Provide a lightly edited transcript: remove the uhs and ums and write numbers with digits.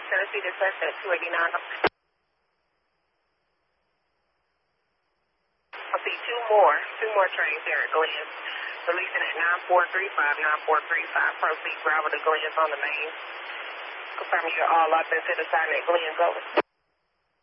Tennessee dispatch at 289. I see two more trains there at Glenn's. Releasing at 9435, 9435. Proceed Bravo to Glenn's on the main. Confirming you're all locked into the sign at Glenn's over.